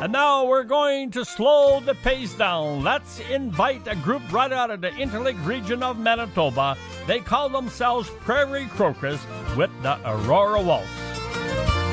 And now we're going to slow the pace down. Let's invite a group right out of the Interlake region of Manitoba. They call themselves Prairie Crocus with the Aurora Waltz.